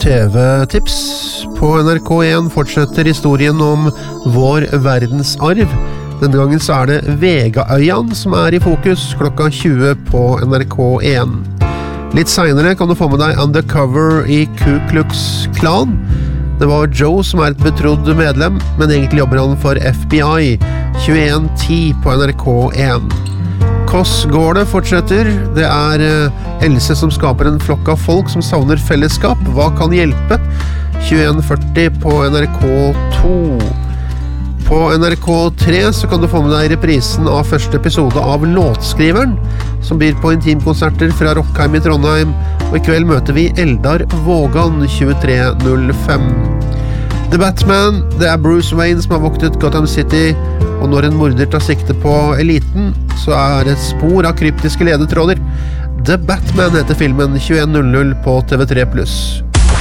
TV-tips. På NRK1 fortsetter historien om vår verdensarv. Denne gangen så det Vegaøyan som i fokus klokka 20 på NRK1. Litt senere kan du få med deg Undercover i Ku Klux Klan. Det var Joe som et betrodd medlem, men egentlig jobber han for FBI. 21:10 på NRK1. Koss går det fortsetter. Det Else som skaper en flokk av folk som savner fellesskap. Hva kan hjelpe? 21:40 på NRK2. På NRK3 så kan du få med deg reprisen av første episode av Låtskriveren, som byr på intimkonserter fra Rockheim i Trondheim, og i kveld møter vi Eldar Vågan 23:05. The Batman, det Bruce Wayne som har voktet Gotham City, og når en morder tar sikte på eliten, så det spor av kryptiske ledetråder. The Batman heter filmen 21:00 på TV3+.